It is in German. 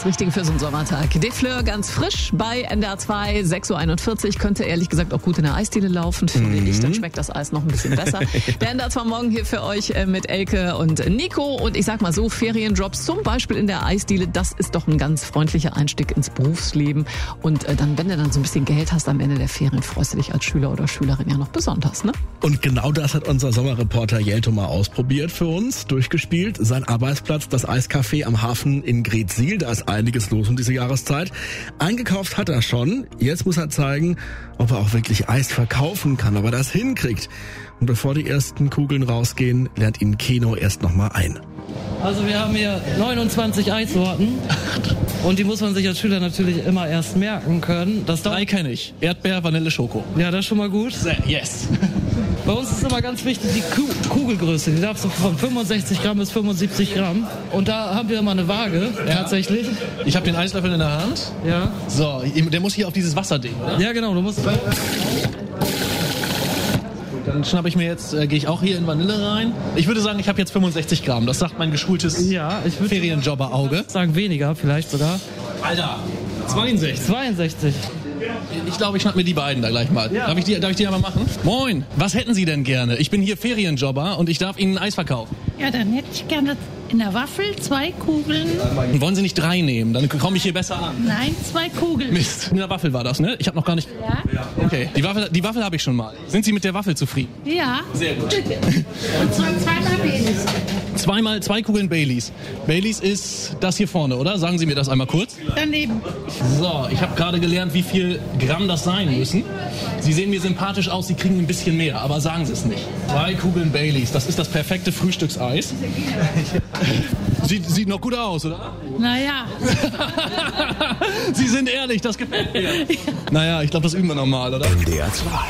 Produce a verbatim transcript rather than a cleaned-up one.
das Richtige für so einen Sommertag. De Fleur ganz frisch bei N D R zwei, sechs Uhr einundvierzig. Könnte ehrlich gesagt auch gut in der Eisdiele laufen, finde mhm. ich. Dann schmeckt das Eis noch ein bisschen besser. Der N D R zwei Morgen hier für euch mit Elke und Nico. Und ich sag mal so, Ferienjobs zum Beispiel in der Eisdiele, das ist doch ein ganz freundlicher Einstieg ins Berufsleben. Und dann, wenn du dann so ein bisschen Geld hast am Ende der Ferien, freust du dich als Schüler oder Schülerin ja noch besonders, ne? Und genau das hat unser Sommerreporter Jelto mal ausprobiert für uns, durchgespielt. Sein Arbeitsplatz, das Eiscafé am Hafen in Greetsiel. Da ist einiges los um diese Jahreszeit. Eingekauft hat er schon. Jetzt muss er zeigen, ob er auch wirklich Eis verkaufen kann, ob er das hinkriegt. Und bevor die ersten Kugeln rausgehen, lernt ihn Keno erst nochmal ein. Also wir haben hier neunundzwanzig Eissorten und die muss man sich als Schüler natürlich immer erst merken können. Das Drei kenne ich. Erdbeer, Vanille, Schoko. Ja, das ist schon mal gut. Yes. Bei uns ist immer ganz wichtig die Kugelgröße. Die darf so von fünfundsechzig Gramm bis fünfundsiebzig Gramm. Und da haben wir immer eine Waage, ja. tatsächlich. Ich habe den Eislöffel in der Hand. Ja. So, der muss hier auf dieses Wasserding, oder? Ja, genau. Du musst... Dann schnappe ich mir jetzt, äh, gehe ich auch hier in Vanille rein. Ich würde sagen, ich habe jetzt fünfundsechzig Gramm. Das sagt mein geschultes ja, ich würde Ferienjobber-Auge. Sagen weniger, vielleicht sogar. Alter, zweiundsechzig. zweiundsechzig. Ich glaube, ich schnapp mir die beiden da gleich mal. Ja. Darf ich die, darf ich die einmal machen? Moin, was hätten Sie denn gerne? Ich bin hier Ferienjobber und ich darf Ihnen Eis verkaufen. Ja, dann hätte ich gerne in der Waffel zwei Kugeln. Wollen Sie nicht drei nehmen? Dann komme ich hier besser an. Nein, zwei Kugeln. Mist, in der Waffel war das, ne? Ich habe noch gar nicht... Ja. Okay, die Waffel, die Waffel habe ich schon mal. Sind Sie mit der Waffel zufrieden? Ja. Sehr gut. Und zwar zweimal Baileys. Zweimal, zwei Kugeln Baileys. Baileys ist das hier vorne, oder? Sagen Sie mir das einmal kurz. Daneben. So, ich habe gerade gelernt, wie viel Gramm das sein müssen. Sie sehen mir sympathisch aus, Sie kriegen ein bisschen mehr, aber sagen Sie es nicht. Zwei Kugeln Baileys, das ist das perfekte Frühstückseis. Sieht, sieht noch gut aus, oder? Naja. Sie sind ehrlich, das gefällt mir. Naja, ich glaube, das üben wir nochmal, oder? N D R zwei.